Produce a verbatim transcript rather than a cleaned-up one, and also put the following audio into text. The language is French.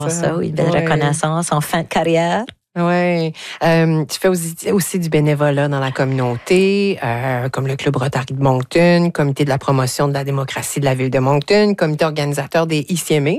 ça, oui, une belle ouais. reconnaissance en fin de carrière. Oui. Euh, tu fais aussi, aussi du bénévolat dans la communauté, euh, comme le Club Rotary de Moncton, Comité de la promotion de la démocratie de la ville de Moncton, Comité organisateur des I C M A.